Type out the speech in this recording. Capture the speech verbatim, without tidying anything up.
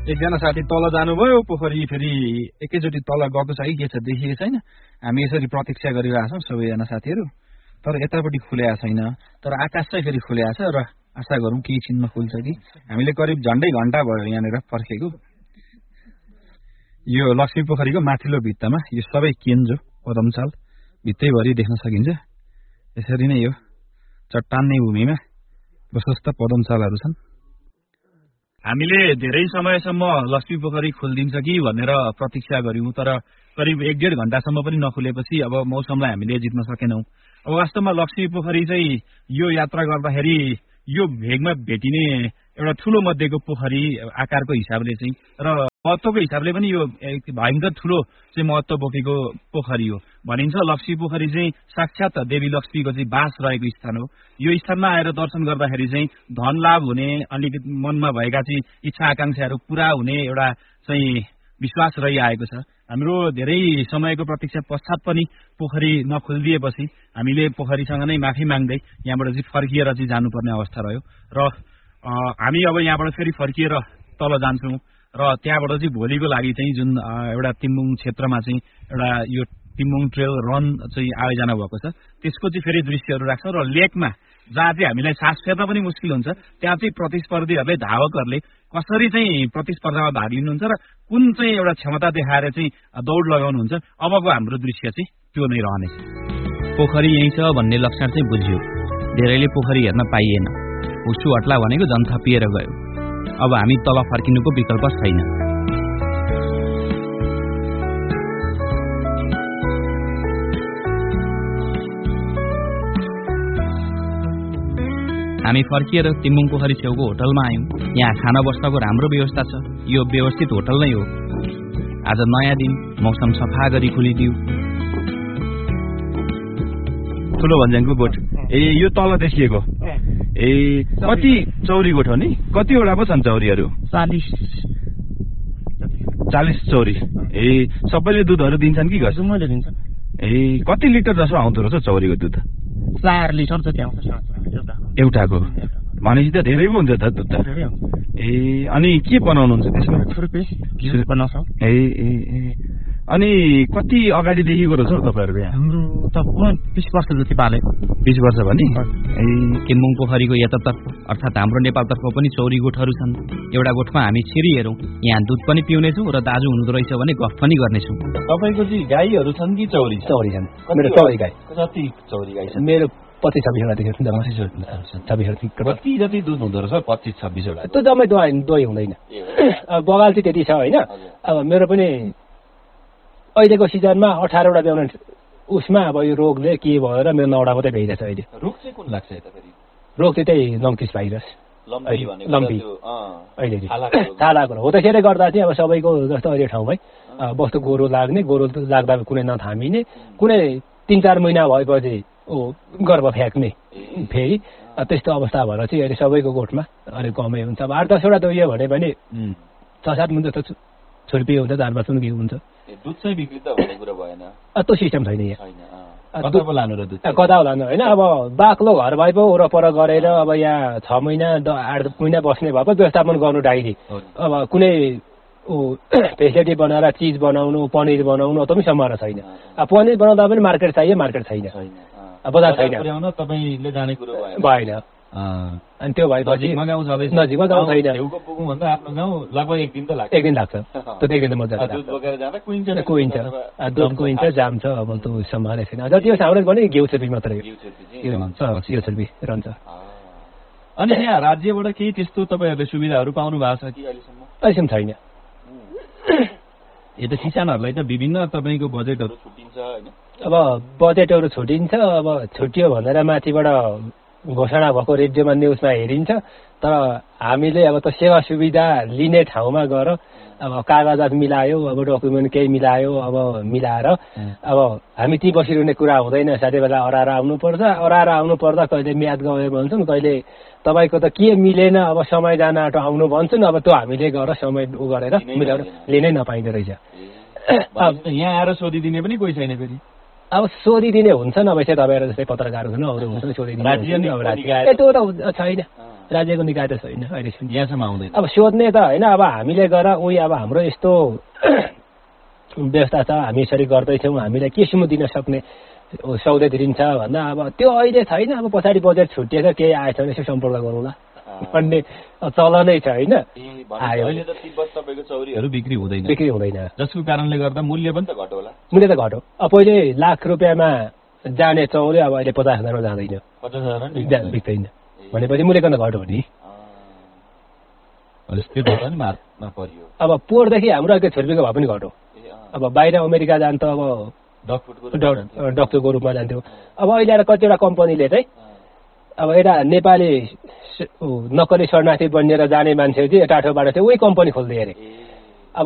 एकजना साथी तल जानुभयो पोखरी फेरि एकैचोटि तल गएको छ कि के छ देखिएको छैन हामी यसरी प्रतीक्षा गरिरहेका छौँ सबैजना साथीहरू तर यतापट्टि खुलेको छैन तर आकाश चाहिँ फेरि खुलेको छ र आशा गरौँ केही छिनमा खुल्छ कि हामीले करिब झन्डै घन्टा भयो यहाँनिर पर्खेको यो लक्ष्मी पोखरीको माथिल्लो भित्तामा यो सबै केन्जो पदमसाल भित्तैभरि देख्न सकिन्छ यसरी नै यो चट्टानै भूमिमा प्रशस्त पदमसालहरू छन् हामीले धेरै समयसम्म लक्ष्मी पोखरी खोलिदिन्छ कि भनेर प्रतीक्षा गर्यौं तर करिब एक डेढ घण्टासम्म पनि नखुलेपछि अब मौसमलाई हामीले जित्न सकेनौं अब वास्तवमा लक्ष्मी पोखरी चाहिँ यो यात्रा गर्दाखेरि यो भेगमा भेटिने एउटा ठूलो मध्येको पोखरी आकारको हिसाबले चाहिँ र महत्त्वको हिसाबले पनि यो भयंकर ठूलो चाहिँ महत्त्व बोकेको पोखरी हो भनिन्छ लक्ष्मी पोखरी चाहिँ साक्षात देवी लक्ष्मीको चाहिँ बास रहेको स्थान हो यो स्थानमा आएर दर्शन गर्दाखेरि चाहिँ धन लाभ हुने अलिकति मनमा भएका चाहिँ इच्छा आकांक्षाहरू पूरा हुने एउटा चाहिँ विश्वास रहिआएको छ हाम्रो धेरै समयको प्रतीक्षा पश्चात पनि पोखरी नखोलिदिएपछि हामीले पोखरीसँग नै माफी माग्दै यहाँबाट चाहिँ फर्किएर चाहिँ जानुपर्ने अवस्था रह्यो र हामी अब यहाँबाट फेरि फर्किएर तल जान्छौँ र त्यहाँबाट चाहिँ भोलिको लागि चाहिँ जुन एउटा तिम्बुङ क्षेत्रमा चाहिँ एउटा यो तिम्बुङ ट्रेल रन चाहिँ आयोजना भएको छ त्यसको चाहिँ फेरि दृश्यहरू राख्छ र लेकमा जहाँ चाहिँ हामीलाई सास फेर्न पनि मुस्किल हुन्छ त्यहाँ चाहिँ प्रतिस्पर्धीहरूले धावकहरूले कसरी चाहिँ प्रतिस्पर्धामा भाग लिनुहुन्छ र कुन चाहिँ एउटा क्षमता देखाएर चाहिँ दौड लगाउनुहुन्छ अबको हाम्रो दृश्य चाहिँ त्यो नै रहनेछ पोखरी यही छ भन्ने लक्षण चाहिँ बुझ्यो धेरैले पोखरी हेर्न पाइएन हुसु हट्ला भनेको झन् थपिएर गयो अब हामी तल फर्किनुको विकल्प छैन हामी फर्किएर तिम्बुङ पोखरी छेउको होटलमा आयौं यहाँ खाना बस्नको राम्रो व्यवस्था छ यो व्यवस्थित होटल नै हो आज नयाँ दिन मौसम सफा गरी खुलिदियो ठुलो भन्ज्याङको गोठ ए यो तल देखिएको ए कति चौरी गोठ हो नि कतिवटा पो छन् चौरीहरू चालीस चालीस चौरी ए सबैले दुधहरू दिन्छन् कि घस मैले दिन्छ ए कति लिटर जसो आउँदो रहेछ चौरीको दुध चार लिटर जति आउँछ एउटाको भनेपछि त धेरै पो हुन्छ त दुध त ए अनि के बनाउनुहुन्छ त्यसमा ए ए ए अनि कति अगाडिदेखिको रहेछ तपाईँहरूको यहाँ हाम्रो त बिस वर्ष जति पाले बिस वर्ष भने ए तिम्बुङ पोखरीको यतातर्फ अर्थात् हाम्रो नेपालतर्फ पनि चौरी गोठहरू छन् एउटा गोठमा हामी छिरी हेरौँ यहाँ दुध पनि पिउनेछौँ र दाजु हुँदो रहेछ भने गफ पनि गर्नेछौँ तपाईँको चाहिँ गाईहरू छन् कि चौरी चौरी छन् मेरो चौरी गाई कति चौरी गाई छन् मेरो पच्चिस छब्बिसवटा छब्बिस कति जति दुध हुँदो रहेछ पच्चिस छब्बिसवटा त्यो जम्मै दही दही हुँदैन अब बगाल चाहिँ त्यति छ होइन अब मेरो पनि अहिलेको सिजनमा अठारवटा ब्याउन उसमा अब यो रोगले के भएर मेरो नौवटा मात्रै भइरहेछ अहिले रोग चाहिँ कुन लाग्छ यता फेरि रोग चाहिँ त्यही लम्पिस भाइरस लम्पी अहिले छालाको हो त्यसैले गर्दा चाहिँ अब सबैको जस्तो अहिले ठाउँमै बस्तो गोरो लाग्ने गोरो लाग्दा कुनै नथामिने कुनै तिन चार महिना भएपछि ओ गर्भ फ्याँक्ने फेरि त्यस्तो अवस्था भएर चाहिँ अहिले सबैको गोठमा अलिक कमै हुन्छ अब आठ दसवटा दोइयो भने पनि छ सात मुन जस्तो छुर्पी हुन्छ चार पाँच के हुन्छ दुध चाहिँ बिक्री त हुने कुरा भएन त्यो सिस्टम छैन यहाँ कता पो लानु र दुध कता लानु होइन अब बाक्लो घर भए पो वरपर गरेर अब यहाँ छ महिना आठ महिना बस्ने भए पो व्यवस्थापन गर्नु डाइरी अब कुनै फेसिलिटी बनाएर चिज बनाउनु पनिर बनाउनु त पनि सम्भावना छैन अब पनिर बनाउँदा पनि मार्केट चाहियो मार्केट छैन बजार छैन तपाईँले जाने कुरो भएन अनि त्यो भएपछि नजिकमा गाउँ छैन आफ्नो गाउँ लगभग एक दिन त लाग्छ एक दिन लाग्छ त्यो एक दिन त मजा कुहिन्छ दुध कुहिन्छ जान्छ अब त्यो सम्भावना छैन जति यो हाम्रो भने घिउ छुर्पी मात्रै घिउ छुर्पी रहन्छ अनि यहाँ राज्यबाट केही त्यस्तो तपाईँहरूले सुविधाहरू पाउनु भएको छ कि अहिलेसम्म अहिलेसम्म छैन यो त किसानहरूलाई त विभिन्न तपाईँको बजेटहरू छुटिन्छ होइन अब बजेटहरू छुटिन्छ अब छुट्यो भनेर माथिबाट घोषणा भएको रेडियोमा न्युजमा हेरिन्छ तर हामीले अब त सेवा सुविधा लिने ठाउँमा गएर अब कागजात मिलायो अब डकुमेन्ट केही मिलायो अब मिलाएर अब हामी ती बसिरहने कुरा हुँदैन साथै बेला अराएर आउनुपर्छ अराएर आउनु पर्दा कहिले म्याद गयो भन्छन् कहिले तपाईँको त के मिलेन अब समय जान आँटो आउनु भन्छन् अब त्यो हामीले गएर समय उ गरेर मिलाएर लिनै नपाइँदो रहेछ यहाँ आएर सोधिदिने पनि कोही छैन फेरि अब सोधिदिने हुन्छ नभए चाहिँ तपाईँहरू जस्तै पत्रकारहरू हुनु अरू हुन्छ सोधिदिने त्यो त छैन राज्यको निकाय त छैन अहिलेसम्म। यहाँसम्म आउँदैन। अब सोध्ने त होइन, अब हामीले गएर उही अब हाम्रो यस्तो व्यवस्था छ, हामी यसरी गर्दैछौँ, हामीलाई के सुमु दिन सक्ने सहुलियत दिन्छ भन्दा अब त्यो अहिले छैन। अब पछाडि बजेट छुटिएछ केही आएछ भने यसो सम्पर्क गरौँला भन्ने चलनै छ होइन। अहिले त तिब्बत तपाईँको चौरीहरू बिक्री हुँदैन, बिक्री हुँदैन, जसको कारणले गर्दा मूल्य पनि त घट्यो होला। मूल्य त घट्यो। अब पहिले लाख रुपियाँमा जाने चौरी अब अहिले पचास हजारमा जाँदैन, पचास हजार बिक्दैन भनेपछि मूल्य कन घट्यो नि। अब पोहोरदेखि हाम्रो अहिले छुर्पीको भाउ पनि घट्यो। अब बाहिर अमेरिका जान्छ अब डक्टरको रूपमा जान्थ्यो। अब अहिले आएर कतिवटा कम्पनीले चाहिँ अब एउटा नेपाली नक्कली शरणार्थी बनिएर जाने मान्छे चाहिँ टाठोबाट चाहिँ उही कम्पनी खोल्दै अरे।